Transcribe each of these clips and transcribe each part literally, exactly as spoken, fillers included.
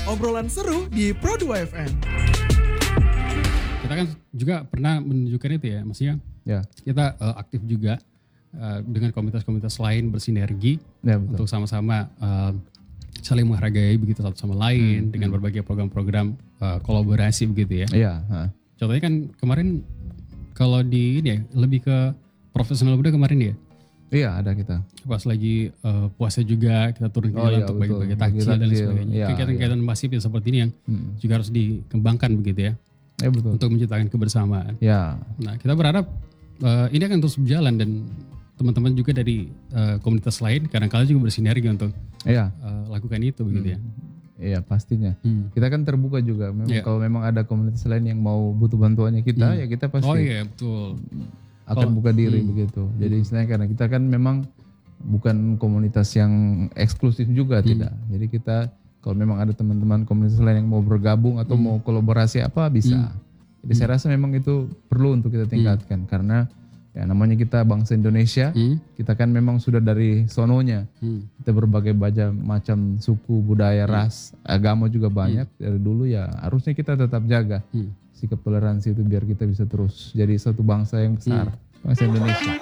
obrolan seru di Pro dua F M. Kita kan juga pernah menunjukkan itu ya, maksudnya Ya. kita uh, aktif juga uh, dengan komunitas-komunitas lain bersinergi Ya, betul. untuk sama-sama uh, saling menghargai begitu satu sama lain Hmm, dengan hmm. berbagai program-program uh, kolaborasi begitu ya. Iya. ha. Contohnya kan kemarin kalau di ini ya lebih ke profesional muda kemarin ya. Iya, ada kita. Pas lagi uh, puasa juga kita turun ke Oh, jalan iya, untuk betul. bagi-bagi Bagi takjil dan lain takjil. sebagainya. Iya, Kegiatan-kegiatan masif ya seperti ini yang Hmm. juga harus dikembangkan begitu ya Ya betul. untuk menciptakan kebersamaan. Ya. Nah kita berharap uh, ini akan terus berjalan dan teman-teman juga dari uh, komunitas lain kadang-kala juga bersinergi untuk Iya. uh, lakukan itu begitu ya. Iya, pastinya. Hmm. Kita kan terbuka juga. Memang Iya. kalau memang ada komunitas lain yang mau butuh bantuannya kita, Hmm. ya kita pasti Oh iya betul. akan Kalau- buka diri hmm. begitu. Jadi istilahnya karena kita kan memang bukan komunitas yang eksklusif juga, Hmm. tidak. Jadi kita kalau memang ada teman-teman komunitas lain yang mau bergabung atau Hmm. mau kolaborasi apa bisa. Jadi saya rasa memang itu perlu untuk kita tingkatkan karena ya namanya kita bangsa Indonesia, Hmm. kita kan memang sudah dari sononya. Hmm. Kita berbagai baca- macam suku, budaya, ras, agama juga banyak dari dulu ya harusnya kita tetap jaga Hmm. sikap toleransi itu biar kita bisa terus jadi satu bangsa yang besar, bangsa Indonesia.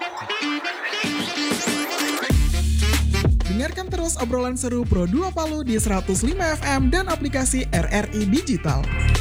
Dengarkan terus obrolan seru Pro dua Palu di seratus lima F M dan aplikasi R R I Digital.